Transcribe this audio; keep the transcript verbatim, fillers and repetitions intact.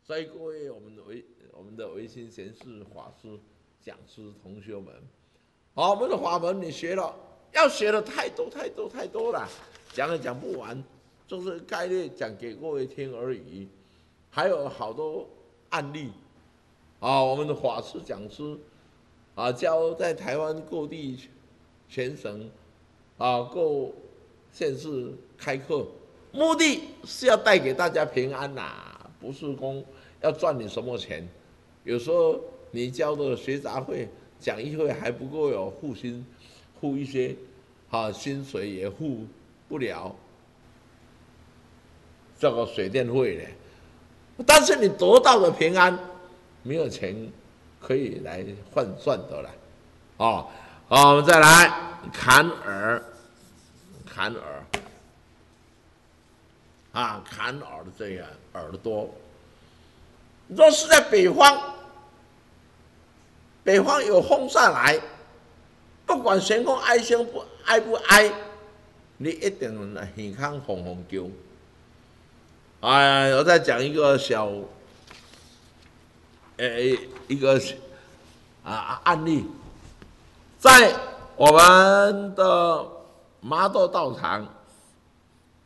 所以各位我们的维我们的维新贤士法师讲师同学们，好，我们的法门你学了，要学的太多太多太多了，讲也讲不完，就是概略讲给各位听而已。还有好多案例啊，我们的法师讲师啊，教在台湾各地全省啊各县市开课，目的是要带给大家平安呐、啊，不是说要赚你什么钱。有时候你交的学杂费、讲义费还不够有付薪，付一些，啊薪水也付不了这个水电费呢。但是你得到的平安，没有钱可以来换算的了。哦，好，我们再来坎耳，坎耳，啊，坎耳的这个耳朵，若是在北方，北方有风上来，不管旋风哀声不哀不哀，你一定耳康红红叫。哎，我再讲一个小，诶，一个啊案例，在我们的麻豆道场